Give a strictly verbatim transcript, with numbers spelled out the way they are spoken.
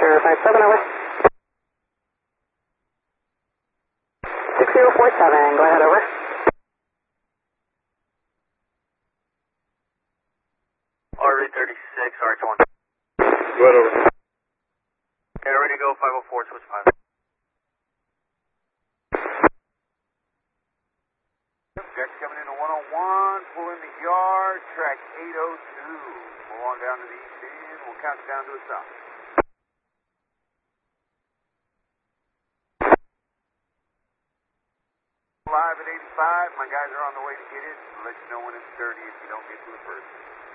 zero five seven, over. six zero four seven, go ahead, over. R V thirty-six, R H one. Go ahead, over. Okay, ready to go, five oh four, switch five. Jack's coming into one oh one, pull in the yard, track eight oh two. Move on down to the east end, we'll count it down to a stop. Live at eighty-five, my guys are on the way to get it. I'll let you know when it's dirty if you don't get to it first.